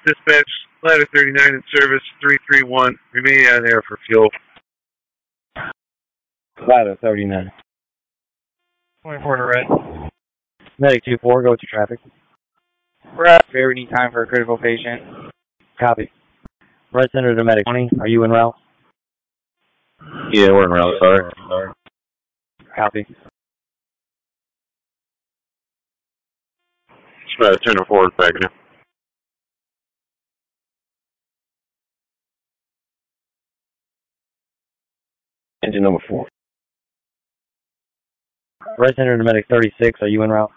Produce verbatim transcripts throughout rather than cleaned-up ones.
Dispatch, Ladder thirty-nine in service, three three one. Remain on air for fuel. Ladder thirty-nine. twenty-four to red. Medic two four, go with your traffic. Red, fair need time for a critical patient. Copy. Red Center to Medic twenty, are you en route? Yeah, we're en route, sorry. sorry. Copy. Try to turn it forward back now. Engine number four. Red Center to Medic thirty-six, are you en route?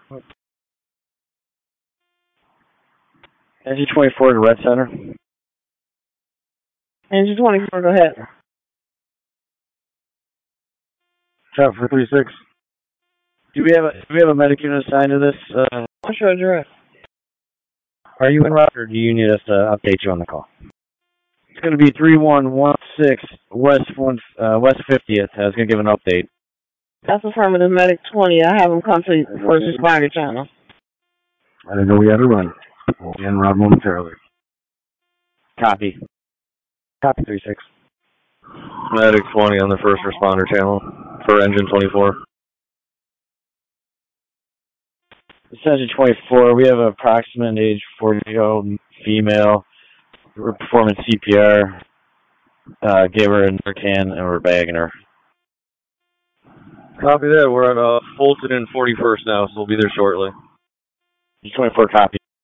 Engine twenty-four to Red Center. Engine twenty-four, go ahead. Traffic for three six. Do we have a do we have a medic unit assigned to this? Uh, What's your address? Are you en route, or do you need us to update you on the call? It's going to be three one one six West one uh, West fiftieth. I was going to give an update. That's affirmative. Medic twenty. I have him come to the first responder channel. I didn't know we had to run. We'll be en route momentarily. Copy. Copy three six. Medic twenty on the first responder channel for engine twenty-four. This is engine twenty-four. We have an approximate age forty-year-old female. We're performing C P R. Uh, gave her a Narcan and we're bagging her. Copy that. We're at uh, Fulton and forty-first now, so we'll be there shortly. twenty-four copy.